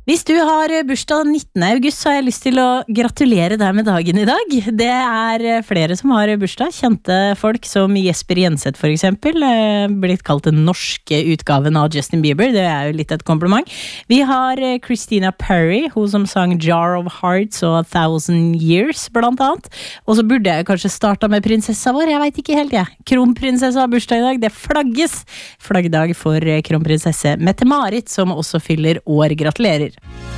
Hvis du har bursdag 19. august, så har jeg lyst til å gratulere deg med dagen i dag. Det flere som har bursdag, kjente folk som Jesper Jenseth for eksempel, blitt kalt den norske utgaven av Justin Bieber, det jo litt et kompliment. Vi har Christina Perri, hun som sang Jar of Hearts og A Thousand Years, blant annet. Og så burde jeg kanskje starta med prinsessa vår, jeg vet ikke helt jeg. Kronprinsessa har bursdag i dag, det flagges. Flaggdag for kronprinsesse Mette-Marit, som også fyller år. Gratulerer.